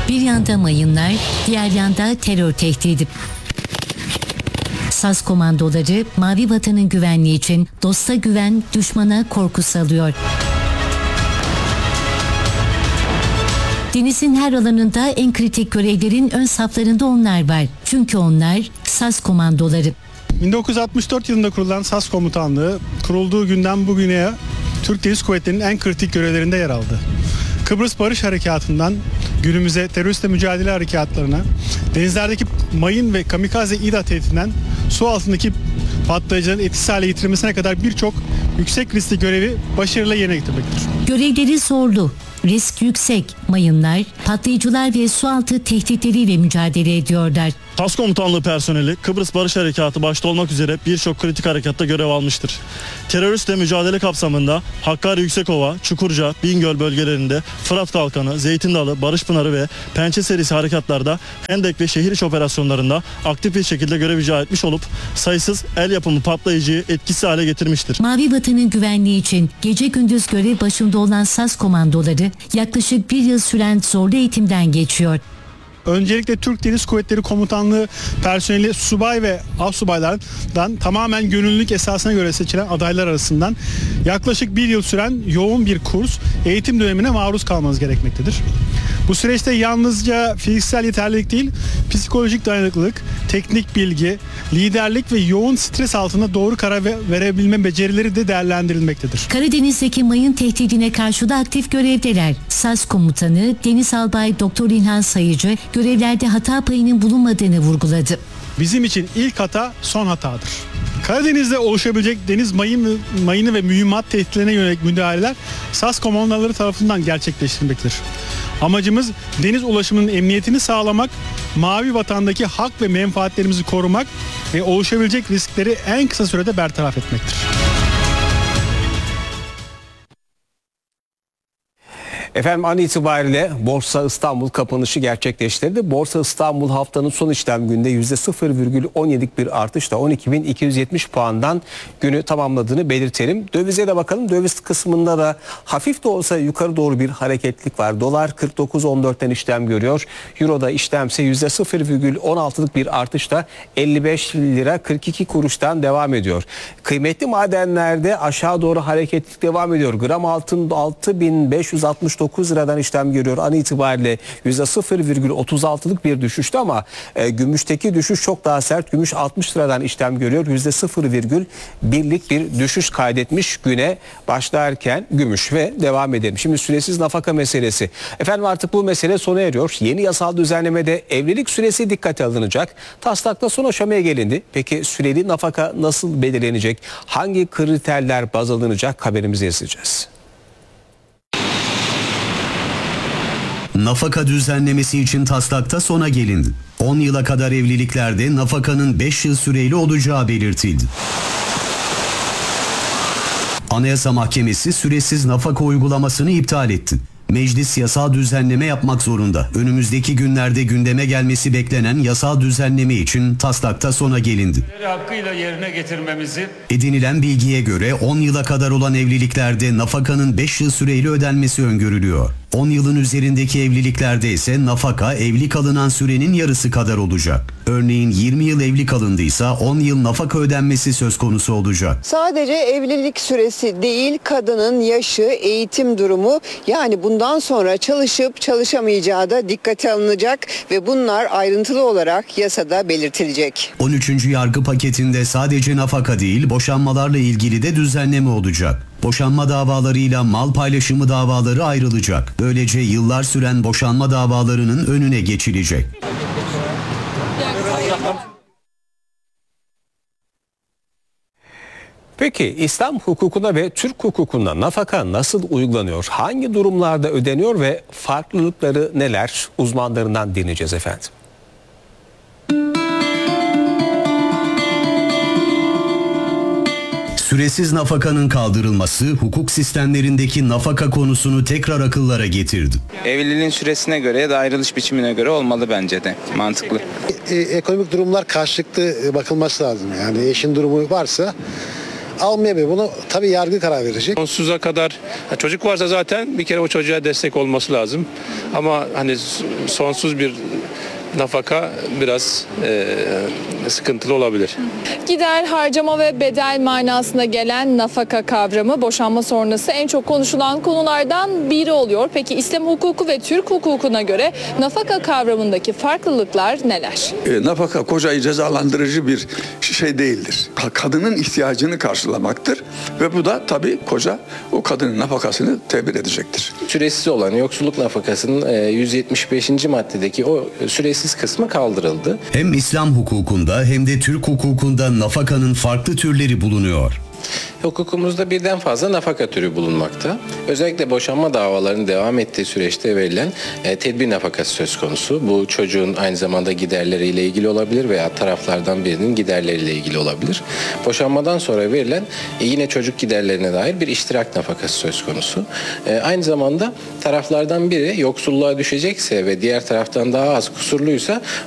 Bir yanda mayınlar, diğer yanda terör tehdidi. SAS komandoları Mavi Vatan'ın güvenliği için dosta güven, düşmana korku salıyor. Denizin her alanında en kritik görevlerin ön saflarında onlar var. Çünkü onlar SAS komandoları. 1964 yılında kurulan SAS Komutanlığı kurulduğu günden bugüne Türk Deniz Kuvvetleri'nin en kritik görevlerinde yer aldı. Kıbrıs Barış Harekatı'ndan günümüze teröristle mücadele harekatlarına, denizlerdeki mayın ve kamikaze İDA tehdidinden su altındaki patlayıcıların etkisiz hale getirilmesine kadar birçok yüksek riskli görevi başarıyla yerine getirmektir. Görevleri zorlu, risk yüksek, mayınlar, patlayıcılar ve sualtı tehditleriyle mücadele ediyorlar. SAS Komutanlığı personeli Kıbrıs Barış Harekatı başta olmak üzere birçok kritik harekatta görev almıştır. Teröristle mücadele kapsamında Hakkari Yüksekova, Çukurca, Bingöl bölgelerinde Fırat Kalkanı, Zeytin Dalı, Barış Pınarı ve Pençe serisi harekatlarda Hendek ve şehir içi operasyonlarında aktif bir şekilde görev icra etmiş olup sayısız el yapımı patlayıcıyı etkisiz hale getirmiştir. Mavi Vatan'ın güvenliği için gece gündüz görev başında olan SAS komandoları yaklaşık bir yıl süren zorlu eğitimden geçiyor. Öncelikle Türk Deniz Kuvvetleri Komutanlığı personeli subay ve astsubaylardan tamamen gönüllülük esasına göre seçilen adaylar arasından yaklaşık bir yıl süren yoğun bir kurs, eğitim dönemine maruz kalmanız gerekmektedir. Bu süreçte yalnızca fiziksel yeterlilik değil, psikolojik dayanıklılık, teknik bilgi, liderlik ve yoğun stres altında doğru karar verebilme becerileri de değerlendirilmektedir. Karadeniz'deki mayın tehdidine karşı da aktif görevdeler. SAS komutanı Deniz Albay Doktor İlhan Sayıcı görevlerde hata payının bulunmadığını vurguladı. Bizim için ilk hata son hatadır. Karadeniz'de oluşabilecek deniz mayını ve mühimmat tehditlerine yönelik müdahaleler SAS komandoları tarafından gerçekleştirilmektedir. Amacımız deniz ulaşımının emniyetini sağlamak, Mavi Vatan'daki hak ve menfaatlerimizi korumak ve oluşabilecek riskleri en kısa sürede bertaraf etmektir. Efendim an itibariyle Borsa İstanbul kapanışı gerçekleştirdi. Borsa İstanbul haftanın son işlem gününde %0,17'lik bir artışla 12.270 puandan günü tamamladığını belirtelim. Dövize de bakalım. Döviz kısmında da hafif de olsa yukarı doğru bir hareketlik var. Dolar 49.14'ten işlem görüyor. Euro'da işlemse %0,16'lık bir artışla 55 lira 42 kuruştan devam ediyor. Kıymetli madenlerde aşağı doğru hareketlik devam ediyor. Gram altın 6.569 liradan işlem görüyor. An itibariyle %0,36'lık bir düşüştü ama gümüşteki düşüş çok daha sert. Gümüş 60 liradan işlem görüyor. %0,1'lik bir düşüş kaydetmiş güne başlarken gümüş ve devam edelim. Şimdi süresiz nafaka meselesi. Efendim artık bu mesele sona eriyor. Yeni yasal düzenlemede evlilik süresi dikkate alınacak. Taslakta son aşamaya gelindi. Peki süreli nafaka nasıl belirlenecek? Hangi kriterler baz alınacak? Haberimizi yazacağız. Nafaka düzenlemesi için taslakta sona gelindi. 10 yıla kadar evliliklerde nafakanın 5 yıl süreli olacağı belirtildi. Anayasa Mahkemesi süresiz nafaka uygulamasını iptal etti. Meclis yasal düzenleme yapmak zorunda. Önümüzdeki günlerde gündeme gelmesi beklenen yasal düzenleme için taslakta sona gelindi. Hakkıyla yerine getirmemizi. Edinilen bilgiye göre 10 yıla kadar olan evliliklerde nafakanın 5 yıl süreyle ödenmesi öngörülüyor. 10 yılın üzerindeki evliliklerde ise nafaka evli kalınan sürenin yarısı kadar olacak. Örneğin 20 yıl evli kalındıysa 10 yıl nafaka ödenmesi söz konusu olacak. Sadece evlilik süresi değil, kadının yaşı, eğitim durumu, yani bundan sonra çalışıp çalışamayacağı da dikkate alınacak ve bunlar ayrıntılı olarak yasada belirtilecek. 13. yargı paketinde sadece nafaka değil, boşanmalarla ilgili de düzenleme olacak. Boşanma davalarıyla mal paylaşımı davaları ayrılacak. Böylece yıllar süren boşanma davalarının önüne geçilecek. Peki İslam hukukuna ve Türk hukukunda nafaka nasıl uygulanıyor? Hangi durumlarda ödeniyor ve farklılıkları neler? Uzmanlarından dinleyeceğiz efendim. Süresiz nafakanın kaldırılması hukuk sistemlerindeki nafaka konusunu tekrar akıllara getirdi. Evliliğin süresine göre ya da ayrılış biçimine göre olmalı bence de, mantıklı. Ekonomik durumlar karşılıklı bakılması lazım. Yani eşin durumu varsa almayabilir. Bunu tabii yargı karar verecek. Sonsuza kadar çocuk varsa zaten bir kere o çocuğa destek olması lazım. Ama hani sonsuz bir nafaka biraz sıkıntılı olabilir. Gider, harcama ve bedel manasına gelen nafaka kavramı boşanma sonrası en çok konuşulan konulardan biri oluyor. Peki İslam hukuku ve Türk hukukuna göre nafaka kavramındaki farklılıklar neler? Nafaka kocayı cezalandırıcı bir şey değildir. Kadının ihtiyacını karşılamaktır ve bu da tabii koca o kadının nafakasını temin edecektir. Süresiz olan yoksulluk nafakasının 175. maddedeki o süresiz kısmı kaldırıldı. Hem İslam hukukunda hem de Türk hukukunda nafakanın farklı türleri bulunuyor. Hukukumuzda birden fazla nafaka türü bulunmakta. Özellikle boşanma davalarının devam ettiği süreçte verilen tedbir nafakası söz konusu. Bu çocuğun aynı zamanda giderleriyle ilgili olabilir veya taraflardan birinin giderleriyle ilgili olabilir. Boşanmadan sonra verilen yine çocuk giderlerine dair bir iştirak nafakası söz konusu. Aynı zamanda taraflardan biri yoksulluğa düşecekse ve diğer taraftan daha az kusurluysa